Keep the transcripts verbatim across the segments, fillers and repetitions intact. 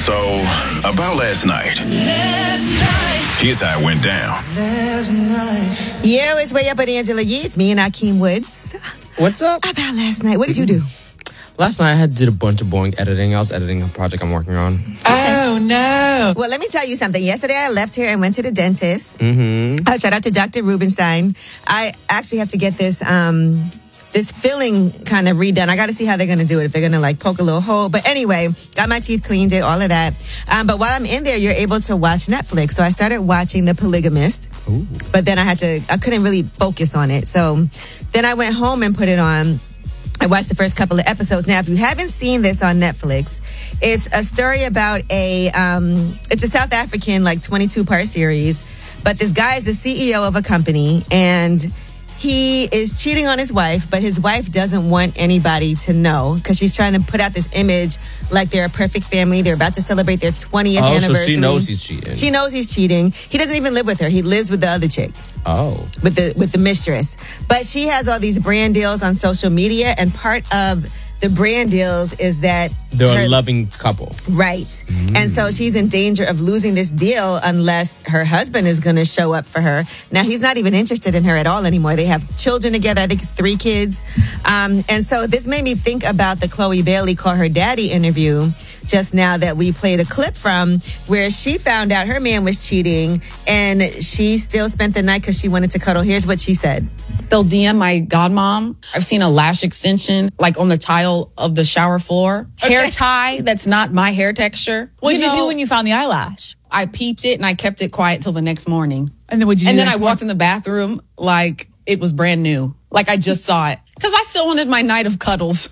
So, about last night. Last night. Here's how it went down. Last night. Yo, it's Way Up with Angela Yee. It's me and Akeem Woods. What's up? About last night. What did you do? Last night I had did a bunch of boring editing. I was editing a project I'm working on. Oh, no. Well, let me tell you something. Yesterday I left here and went to the dentist. Mm-hmm. Uh, shout out to Doctor Rubenstein. I actually have to get this... Um, This filling kind of redone. I got to see how they're going to do it. If they're going to like poke a little hole. But anyway, got my teeth cleaned, did all of that. Um, but while I'm in there, you're able to watch Netflix. So I started watching The Polygamist. Ooh. But then I had to, I couldn't really focus on it. So then I went home and put it on. I watched the first couple of episodes. Now, if you haven't seen this on Netflix, it's a story about a, um, it's a South African like twenty-two part series. But this guy is the C E O of a company and he is cheating on his wife, but his wife doesn't want anybody to know because she's trying to put out this image like they're a perfect family. They're about to celebrate their twentieth oh, anniversary. So she knows he's cheating. She knows he's cheating. He doesn't even live with her. He lives with the other chick. Oh. With the with the mistress. But she has all these brand deals on social media, and part of the brand deals is that they're her, a loving couple. Right. Mm. And so she's in danger of losing this deal unless her husband is going to show up for her. Now, he's not even interested in her at all anymore. They have children together. I think it's three kids. Um, and so this made me think about the Chloe Bailey Call Her Daddy interview just now that we played a clip from where she found out her man was cheating and she still spent the night because she wanted to cuddle. Here's what she said. They'll D M my godmom. I've seen a lash extension, like on the tile of the shower floor. Okay. Hair tie that's not my hair texture. What did you, you know, do when you found the eyelash? I peeped it and I kept it quiet till the next morning. And then what did you and do? And then I morning? walked in the bathroom like it was brand new. Like I just saw it. Because I still wanted my night of cuddles.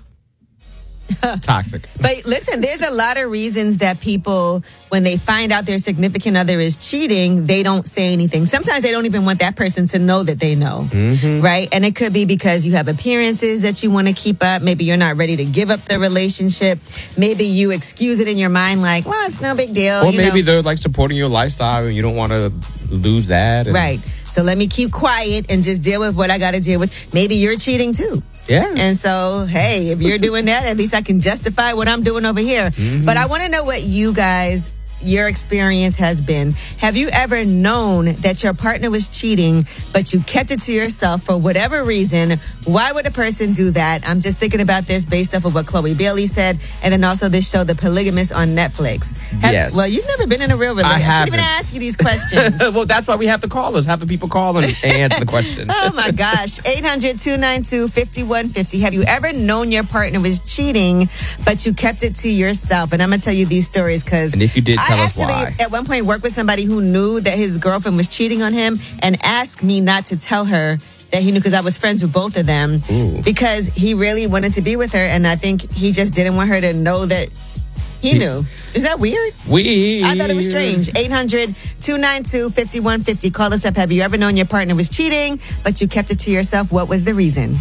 Toxic. But listen, there's a lot of reasons that people, when they find out their significant other is cheating, they don't say anything. Sometimes they don't even want that person to know that they know, mm-hmm. right? And it could be because you have appearances that you want to keep up. Maybe you're not ready to give up the relationship. Maybe you excuse it in your mind like, well, it's no big deal. Or you maybe know? they're like supporting your lifestyle and you don't want to lose that. And... Right. So let me keep quiet and just deal with what I got to deal with. Maybe you're cheating too. Yeah. And so, hey, if you're doing that, at least I can justify what I'm doing over here. Mm-hmm. But I want to know what you guys, your experience has been. Have you ever known that your partner was cheating, but you kept it to yourself for whatever reason? Why would a person do that? I'm just thinking about this based off of what Chloe Bailey said, and then also this show, The Polygamist, on Netflix. Have, yes. Well, you've never been in a real relationship. I I haven't. can't even ask you these questions. Well, that's why we have the callers. Have the people call and answer the question. Oh, my gosh. eight hundred, two nine two, five one five zero. Have you ever known your partner was cheating, but you kept it to yourself? And I'm going to tell you these stories because... And if you did, tell I us actually, why. at one point, worked with somebody who knew that his girlfriend was cheating on him and asked me not to tell her that he knew because I was friends with both of them. Ooh. Because he really wanted to be with her. And I think he just didn't want her to know that he he, knew. Is that weird? Weird. I thought it was strange. eight hundred, two nine two, five one five zero. Call us up. Have you ever known your partner was cheating, but you kept it to yourself? What was the reason?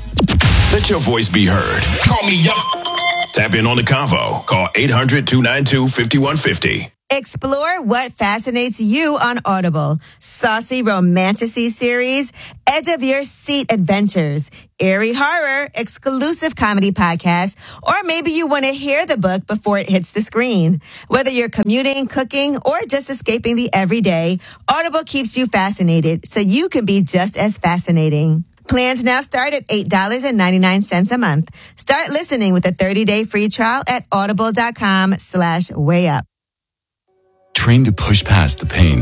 Let your voice be heard. Call me up. Tap in on the convo. Call eight hundred, two nine two, five one five zero. Explore what fascinates you on Audible. Saucy romantasy series, edge of your seat adventures, eerie horror, exclusive comedy podcast, or maybe you want to hear the book before it hits the screen. Whether you're commuting, cooking, or just escaping the everyday, Audible keeps you fascinated so you can be just as fascinating. Plans now start at eight dollars and ninety-nine cents a month. Start listening with a thirty-day free trial at audible.com slash way up. Trained to push past the pain.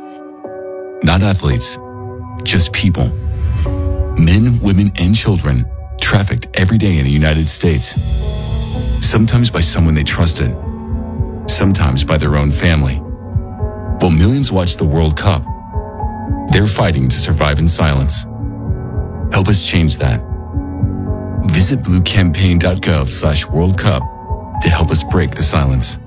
Not athletes, just people. Men, women, and children trafficked every day in the United States. Sometimes by someone they trusted, sometimes by their own family. While millions watch the World Cup, they're fighting to survive in silence. Help us change that. Visit bluecampaign.gov slash World Cup to help us break the silence.